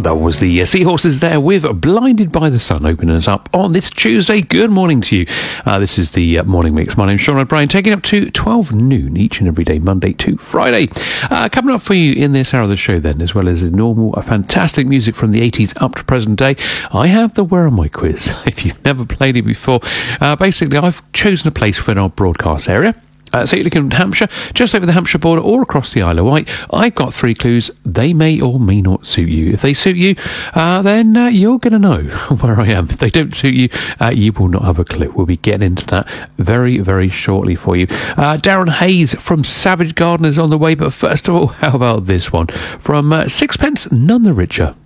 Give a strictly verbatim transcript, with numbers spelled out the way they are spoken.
That was the uh, Seahorses there with Blinded by the Sun, opening us up on this Tuesday. Good morning to you. Uh, this is the uh, Morning Mix. My name's Sean O'Brien, taking up to twelve noon each and every day, Monday to Friday. Uh, coming up for you in this hour of the show then, as well as the normal, uh, fantastic music from the eighties up to present day, I have the Where Am I quiz. If you've never played it before, uh, basically I've chosen a place within our broadcast area. Uh, so you're looking at Hampshire, just over the Hampshire border or across the Isle of Wight. I've got three clues. They may or may not suit you. If they suit you, uh, then uh, you're going to know where I am. If they don't suit you, uh, you will not have a clue. We'll be getting into that very, very shortly for you. Uh, Darren Hayes from Savage Gardeners on the way. But first of all, how about this one from uh, Sixpence None the Richer?